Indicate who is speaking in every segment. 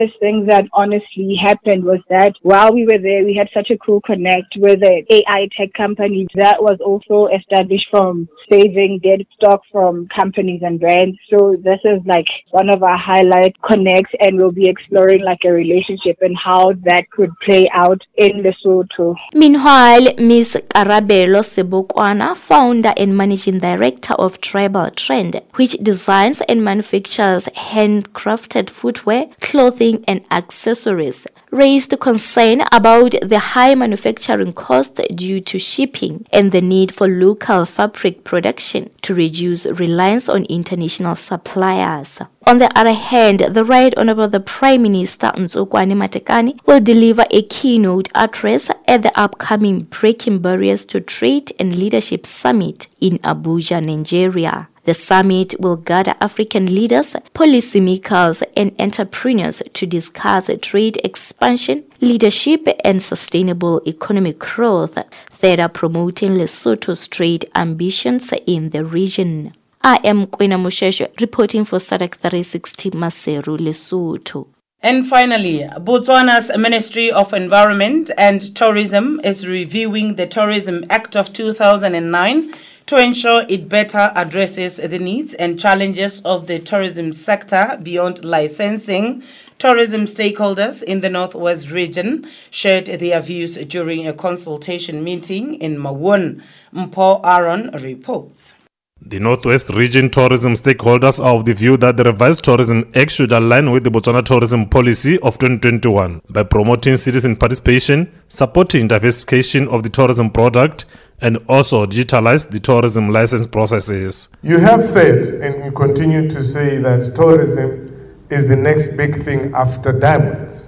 Speaker 1: thing that honestly happened was that while we were there, we had such a cool connect with an AI tech company that was also established from saving dead stock from companies and brands. So this is like one of our highlight connects, and we'll be exploring like a relationship and how that could play out in Lesotho.
Speaker 2: Meanwhile, Ms. Karabelo Sebokwana, founder and managing director of Tribal Trend, which designs and manufactures handcrafted footwear, clothing and accessories, raised concern about the high manufacturing cost due to shipping and the need for local fabric production to reduce reliance on international suppliers. On the other hand, the Right Honorable the Prime Minister Ntsokwane Matekane will deliver a keynote address at the upcoming Breaking Barriers to Trade and Leadership Summit in Abuja, Nigeria. The summit will gather African leaders, policymakers, and entrepreneurs to discuss trade expansion, leadership, and sustainable economic growth, further promoting Lesotho's trade ambitions in the region. I am Kwena Musheshe, reporting for SADC 360 Maseru, Lesotho.
Speaker 3: And finally, Botswana's Ministry of Environment and Tourism is reviewing the Tourism Act of 2009 to ensure it better addresses the needs and challenges of the tourism sector beyond licensing. Tourism stakeholders in the Northwest region shared their views during a consultation meeting in Mawon. Mpo Aaron reports.
Speaker 4: The Northwest Region tourism stakeholders are of the view that the revised Tourism Act should align with the Botswana Tourism Policy of 2021 by promoting citizen participation, supporting diversification of the tourism product, and also digitalize the tourism license processes.
Speaker 5: You have said, and you continue to say, that tourism is the next big thing after diamonds.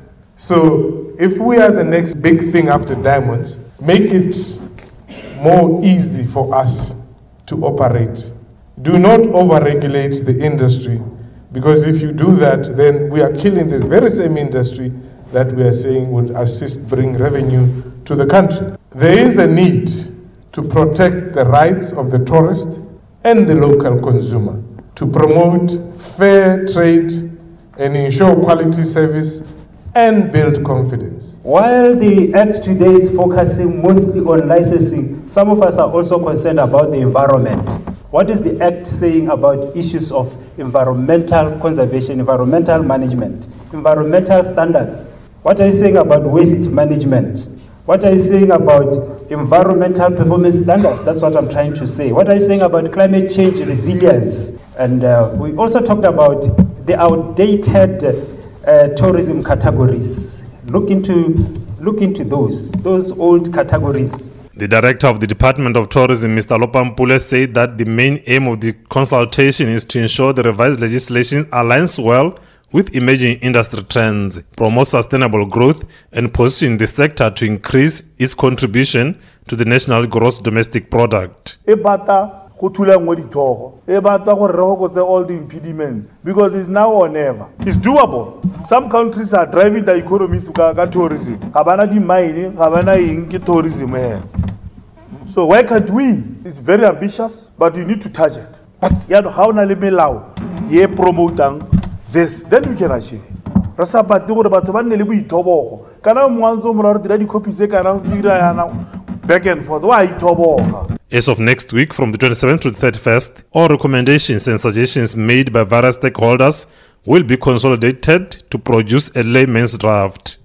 Speaker 5: So if we are the next big thing after diamonds, make it more easy for us to operate. Do not overregulate the industry, because if you do that, then we are killing this very same industry that we are saying would assist bring revenue to the country. There is a need to protect the rights of the tourist and the local consumer, to promote fair trade and ensure quality service and build confidence.
Speaker 6: While the Act today is focusing mostly on licensing, some of us are also concerned about the environment. What is the Act saying about issues of environmental conservation, environmental management, environmental standards? What are you saying about waste management? What are you saying about environmental performance standards? That's what I'm trying to say. What are you saying about climate change resilience? And we also talked about the outdated tourism categories. Look into those old categories.
Speaker 4: The director of the Department of Tourism, Mr. Lopampule, said that the main aim of the consultation is to ensure the revised legislation aligns well with emerging industry trends, promote sustainable growth, and position the sector to increase its contribution to the national gross domestic product.
Speaker 7: All the impediments, because it's now or never. It's doable. Some countries are driving the economies to tourism. So why can't we? It's very ambitious, but you need to touch it. But how na le melao ye promoting this, then we can achieve it. Rasa batho gore batho ba nne le boithobogo. Kana mwanzo mo re dira di copy se kana fira yana back and forth. Why ithoboga?
Speaker 4: As of next week, from the 27th to the 31st, all recommendations and suggestions made by various stakeholders will be consolidated to produce a layman's draft.